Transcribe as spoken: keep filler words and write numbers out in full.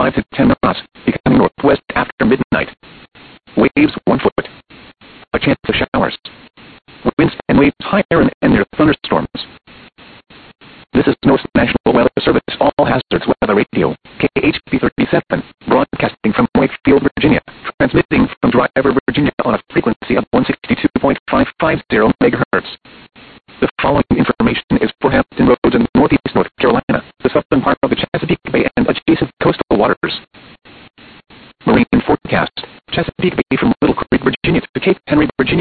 five to ten knots, becoming northwest after midnight. Waves one foot. A chance of showers. Winds and waves higher and, and near thunderstorms. This is NOAA's National Weather Service All Hazards Weather Radio, K H P thirty-seven, broadcasting from Wakefield, Virginia, transmitting from Driver, Virginia on a frequency of one sixty-two point five five zero megahertz. The following information is for Hampton Roads in northeast North Carolina, the southern part of the Chesapeake Bay and adjacent coastal waters. Marine forecast: Chesapeake Bay from Little Creek, Virginia to Cape Henry, Virginia.